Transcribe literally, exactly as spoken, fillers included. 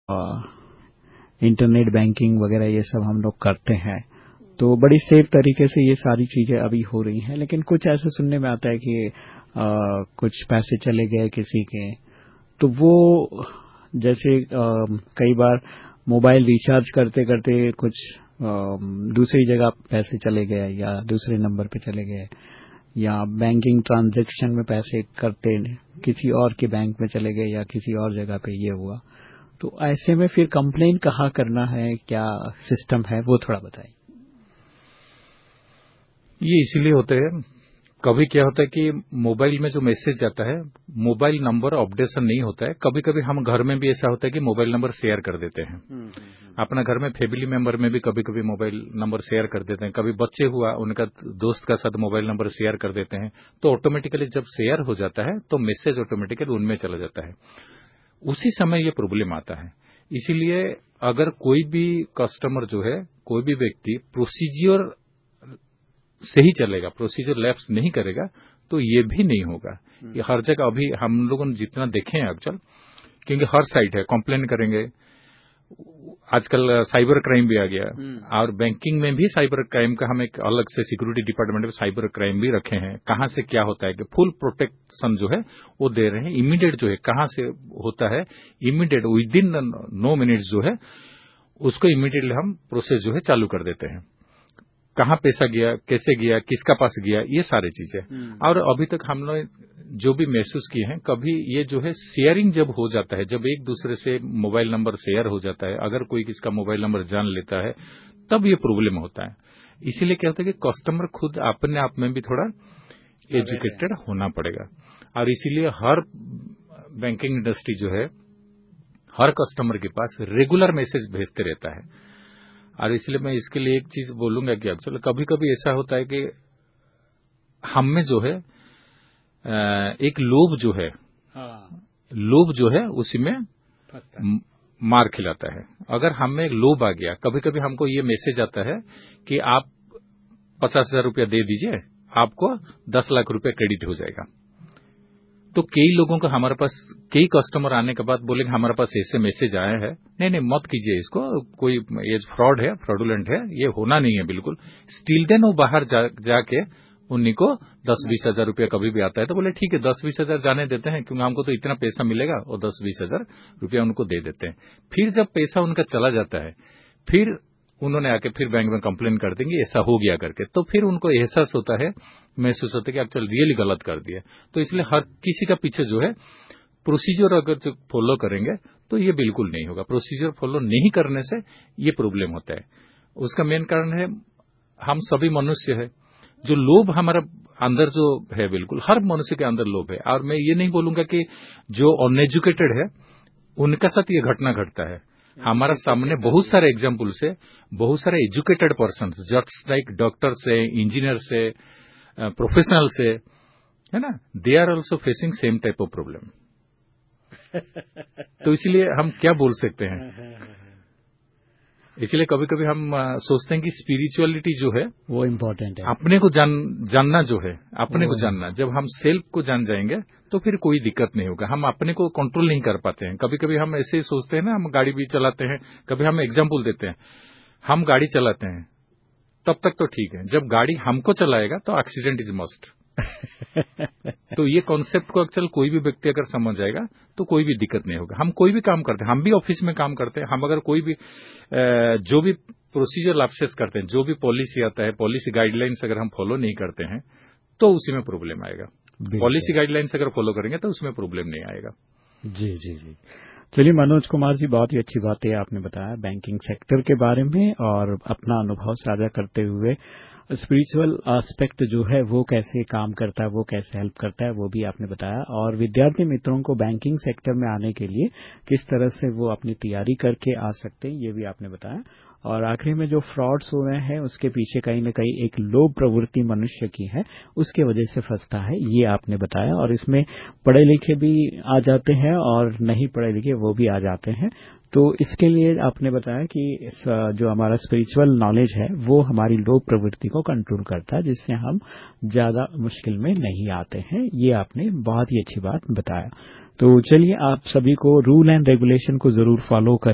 Internet banking वगैरह ये सब हम लोग करते हैं, तो बड़ी सेफ तरीके से ये सारी चीजें अभी हो रही हैं। लेकिन कुछ ऐसे सुनने में आता है कि आ, कुछ पैसे चले गए किसी के, तो वो जैसे आ, कई बार मोबाइल रिचार्ज करते करते कुछ आ, दूसरी जगह पैसे चले गए या दूसरे नंबर पे चले गए, या बैंकिंग ट्रांजैक्शन में पैसे करते किसी और के बैंक में चले गए या किसी और जगह पे ये हुआ, तो ऐसे में फिर कंप्लेन कहाँ करना है, क्या सिस्टम है, वो थोड़ा बताइए। ये इसीलिए होते हैं, कभी क्या होता है कि मोबाइल में जो मैसेज जाता है, मोबाइल नंबर अपडेशन नहीं होता है। कभी कभी हम घर में भी ऐसा होता है कि मोबाइल नंबर शेयर कर देते हैं, अपना घर में फैमिली मेंबर में भी कभी कभी मोबाइल नंबर शेयर कर देते हैं। कभी बच्चे हुआ, उनका दोस्त का साथ मोबाइल नंबर शेयर कर देते हैं, तो ऑटोमेटिकली जब शेयर हो जाता है तो मैसेज ऑटोमेटिकली उनमें चला जाता है। उसी समय ये प्रॉब्लम आता है। इसीलिए अगर कोई भी कस्टमर जो है, कोई भी व्यक्ति प्रोसीजर से ही चलेगा, प्रोसीजर लैप्स नहीं करेगा, तो ये भी नहीं होगा। ये हर जगह अभी हम लोगों ने जितना देखे हैं एक्चुअल, क्योंकि हर साइट है, कंप्लेन करेंगे। आजकल साइबर क्राइम भी आ गया, और बैंकिंग में भी साइबर क्राइम का हम एक अलग से सिक्योरिटी डिपार्टमेंट में साइबर क्राइम भी रखे हैं। कहां से क्या होता है कि फुल प्रोटेक्शन जो है वो दे रहे हैं। इमीडिएट जो है कहां से होता है, immediate with in no minutes जो है उसको इमीडिएटली हम प्रोसेस जो है चालू कर देते हैं। कहां पैसा गया, कैसे गया, किसका पास गया, ये सारी चीजें। और अभी तक हम लोग जो भी महसूस किए हैं, कभी ये जो है शेयरिंग जब हो जाता है, जब एक दूसरे से मोबाइल नंबर शेयर हो जाता है, अगर कोई किसका मोबाइल नंबर जान लेता है, तब ये प्रॉब्लम होता है। इसीलिए क्या होता है कि कस्टमर खुद अपने आप में भी थोड़ा एजुकेटेड होना पड़ेगा। और इसीलिए हर बैंकिंग इंडस्ट्री जो है हर कस्टमर के पास रेगुलर मैसेज भेजते रहता है। और इसलिए मैं इसके लिए एक चीज बोलूंगा कि एक्चुअली कभी कभी ऐसा होता है कि हम में जो है एक लोभ जो है, लोभ जो है उसी में मार खिलाता है। अगर हम में एक लोभ आ गया, कभी कभी हमको ये मैसेज आता है कि आप पचास हजार रुपया दे दीजिए, आपको दस लाख रुपया क्रेडिट हो जाएगा। तो कई लोगों को हमारे पास, कई कस्टमर आने के बाद बोलेंगे हमारे पास ऐसे मैसेज आया है, नहीं नहीं मत कीजिए इसको, कोई ये फ्रॉड है, फ्रॉडुलेंट है, ये होना नहीं है बिल्कुल। स्टिल देन वो बाहर जा, जाके उन्हीं को दस बीस हजार रुपया कभी भी आता है तो बोले ठीक है दस बीस हजार जाने देते हैं, क्योंकि हमको तो इतना पैसा मिलेगा, और दस बीस हजार रुपया उनको दे देते हैं। फिर जब पैसा उनका चला जाता है, फिर उन्होंने आके फिर बैंक में कंप्लेन कर देंगे ऐसा हो गया करके, तो फिर उनको एहसास होता है, महसूस होता है कि एक्चुअली रियली गलत कर दिया। तो इसलिए हर किसी का पीछे जो है प्रोसीजर अगर जो फॉलो करेंगे तो ये बिल्कुल नहीं होगा। प्रोसीजर फॉलो नहीं करने से ये प्रॉब्लम होता है। उसका मेन कारण है हम सभी मनुष्य है, जो लोभ हमारा अंदर जो है, बिल्कुल हर मनुष्य के अंदर लोभ है। और मैं ये नहीं बोलूंगा कि जो अनएजुकेटेड है उनका साथ ये घटना घटता है। हमारा सामने बहुत सारे एग्जाम्पल्स है, बहुत सारे educated person, just like doctor से, इंजीनियर से, प्रोफेशनल से, है ना, they are also facing same type of problem. तो इसलिए हम क्या बोल सकते हैं, इसलिए कभी कभी हम सोचते हैं कि स्पिरिचुअलिटी जो है वो इम्पोर्टेंट है, अपने को जान जानना जो है, अपने को जानना। जब हम सेल्फ को जान जाएंगे तो फिर कोई दिक्कत नहीं होगा। हम अपने को कंट्रोल नहीं कर पाते हैं। कभी कभी हम ऐसे ही सोचते हैं ना, हम गाड़ी भी चलाते हैं, कभी हम एग्जाम्पल देते हैं, हम गाड़ी चलाते हैं तब तक तो ठीक है, जब गाड़ी हमको चलाएगा तो एक्सीडेंट इज मस्ट। तो ये कॉन्सेप्ट को एक्चुअल कोई भी व्यक्ति अगर समझ जाएगा तो कोई भी दिक्कत नहीं होगा। हम कोई भी काम करते हैं, हम भी ऑफिस में काम करते हैं, हम अगर कोई भी जो भी प्रोसीजर लैप्सेस करते हैं, जो भी पॉलिसी आता है, पॉलिसी गाइडलाइंस अगर हम फॉलो नहीं करते हैं तो उसी में प्रॉब्लम आएगा। पॉलिसी गाइडलाइंस अगर फॉलो करेंगे तो उसमें प्रॉब्लम नहीं आएगा। जी जी जी। चलिए मनोज कुमार जी, बहुत ही अच्छी बात है आपने बताया बैंकिंग सेक्टर के बारे में, और अपना अनुभव साझा करते हुए स्पिरिचुअल एस्पेक्ट जो है वो कैसे काम करता है, वो कैसे हेल्प करता है, वो भी आपने बताया। और विद्यार्थी मित्रों को बैंकिंग सेक्टर में आने के लिए किस तरह से वो अपनी तैयारी करके आ सकते हैं, ये भी आपने बताया। और आखिरी में जो फ्रॉड्स हो रहे हैं उसके पीछे कहीं न कहीं एक लोभ प्रवृत्ति मनुष्य की है, उसके वजह से फंसता है, ये आपने बताया। और इसमें पढ़े लिखे भी आ जाते हैं और नहीं पढ़े लिखे वो भी आ जाते हैं। तो इसके लिए आपने बताया कि इस जो हमारा स्पिरिचुअल नॉलेज है वो हमारी लोभ प्रवृत्ति को कंट्रोल करता है, जिससे हम ज्यादा मुश्किल में नहीं आते हैं। ये आपने बहुत ही अच्छी बात बताया। तो चलिए आप सभी को रूल एंड रेगुलेशन को जरूर फॉलो करें।